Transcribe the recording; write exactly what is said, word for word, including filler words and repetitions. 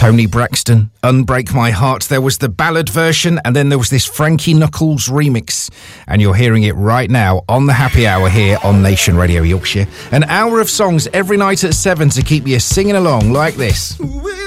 Tony Braxton, Unbreak My Heart. There was the ballad version, and then there was this Frankie Knuckles remix. And you're hearing it right now on the Happy Hour here on Nation Radio Yorkshire. An hour of songs every night at seven to keep you singing along like this.